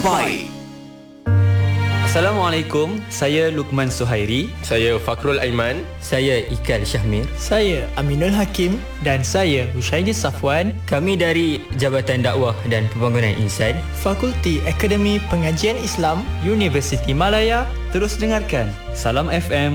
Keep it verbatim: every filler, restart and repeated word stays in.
terbaik. Assalamualaikum, saya Lukman Suhairi. Saya Fakrul Aiman. Saya Ikal Syahmir. Saya Aminul Hakim. Dan saya Hushaidi Safwan. Kami dari Jabatan Dakwah dan Pembangunan Insan, Fakulti Akademi Pengajian Islam, Universiti Malaya. Terus dengarkan Salam F M